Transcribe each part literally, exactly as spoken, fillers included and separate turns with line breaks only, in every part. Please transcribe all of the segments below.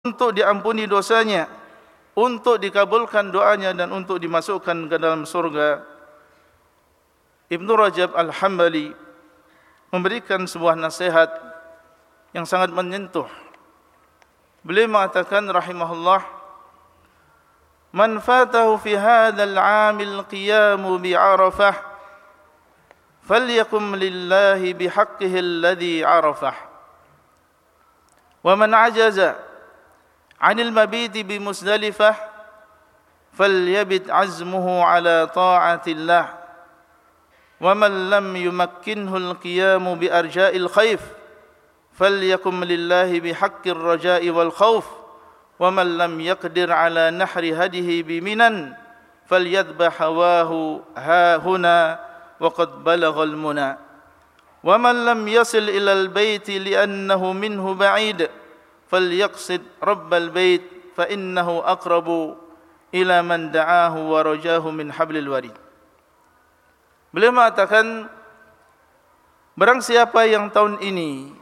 untuk diampuni dosanya, untuk dikabulkan doanya dan untuk dimasukkan ke dalam surga. Ibnu Rajab Al-Hambali memberikan sebuah nasihat yang sangat menyentuh. Beliau mengatakan rahimahullah, man fatahu fi hadzal 'amil qiyamu bi 'arafah falyakum lillahi bihaqqihi alladhi 'arafah wa man 'ajaza 'anil mabiti bi Muzdalifah falyabit 'azmuhu 'ala ta'atillah wa man lam yumakkinhu al-qiyamu bi arja'il khayf falyakum lillahi bihaqqir raja'i wal khawf wa man lam yaqdir 'ala nahri hadihi bi Minan falyadhbah hawahu ha huna wa qad balagha al-muna wa man lam yasil ila al-bait li'annahu minhu ba'id falyaqsid rabbal bait fa innahu aqrabu ila man da'ahu wa rajahu min hablil warid. Beliau mengatakan, barang siapa yang tahun ini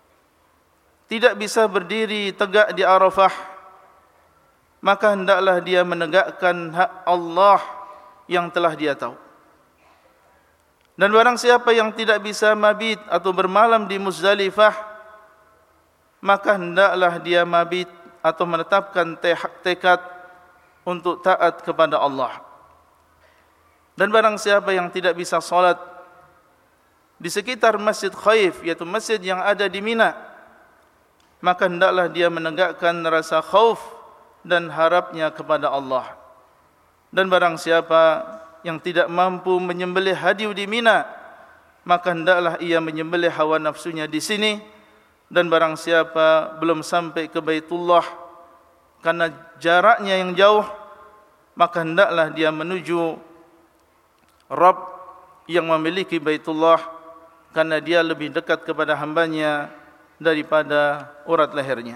tidak bisa berdiri tegak di Arafah, maka hendaklah dia menegakkan hak Allah yang telah dia tahu. Dan barang siapa yang tidak bisa mabit atau bermalam di Muzdalifah, maka hendaklah dia mabit atau menetapkan tekad untuk taat kepada Allah. Dan barang siapa yang tidak bisa salat di sekitar Masjid Khaif, yaitu masjid yang ada di Mina, maka hendaklah dia menegakkan rasa khauf dan harapnya kepada Allah. Dan barang siapa yang tidak mampu menyembelih hadiu di Mina, maka hendaklah ia menyembelih hawa nafsunya di sini. Dan barang siapa belum sampai ke Baitullah karena jaraknya yang jauh, maka hendaklah dia menuju Rabb yang memiliki Baitullah, karena dia lebih dekat kepada hambanya daripada urat lehernya.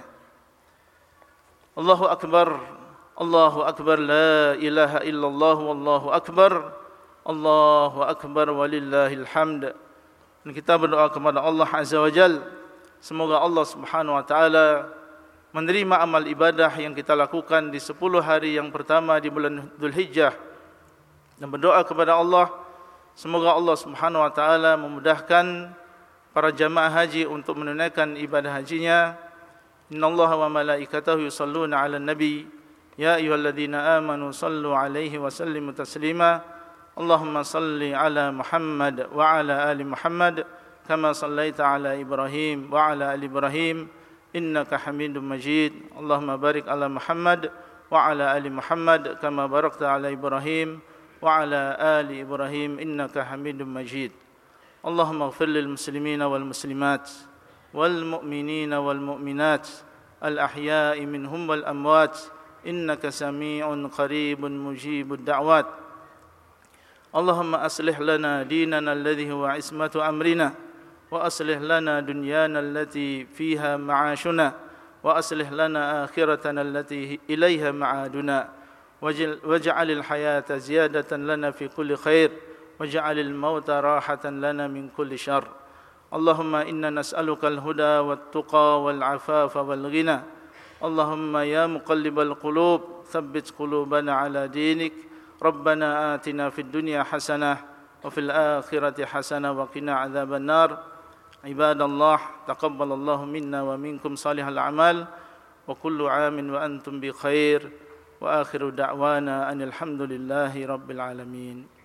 Allahu Akbar, Allahu Akbar, la ilaha illallah, wallahu Akbar, Allahu Akbar, walillahil hamd. Dan kita berdoa kepada Allah Azza wa Jal, semoga Allah Subhanahu wa taala menerima amal ibadah yang kita lakukan di sepuluh hari yang pertama di bulan Dzulhijjah, dan berdoa kepada Allah semoga Allah Subhanahu wa taala memudahkan para jamaah haji untuk menunaikan ibadah hajinya. Innallaha wa malaikatahu yusholluna 'alan nabi ya ayyuhalladzina amanu shallu 'alaihi wa sallimu taslima. Allahumma shalli 'ala Muhammad wa 'ala ali Muhammad kama shallaita 'ala Ibrahim wa 'ala ali Ibrahim innaka Hamidum Majid. Allahumma barik 'ala Muhammad wa 'ala ali Muhammad kama barakta 'ala Ibrahim wa 'ala ali Ibrahim innaka Hamidum Majid. Allahumma ighfir lil muslimina wal muslimat wal mu'minina wal mu'minat al ahya'i minhum wal amwat innaka sami'un qaribun mujibud da'wat. Allahumma aslih lana dinana alladhi huwa ismatu amrina wa aslih lana dunyana allati fiha ma'ashuna wa aslih lana akhiratana allati ilayha ma'aduna waj'alil hayata ziyadatan lana fi kulli khair waj'alil mauta rahatan lana min kulli syarr. Allahumma inna nas'aluka al-huda wat-tuqa wal-'afafa wal-ghina. Allahumma ya muqallibal qulub tsabbit qulubana 'ala dinik. Rabbana atina fid dunya hasanah wa fil akhirati hasanah wa qina 'adzaban nar. Ibadallah, taqabbalallahu minna wa minkum salihal a'mal wa kullu 'amin wa antum bi khair. Wa akhiru da'wana anil hamdulillahi rabbil alamin.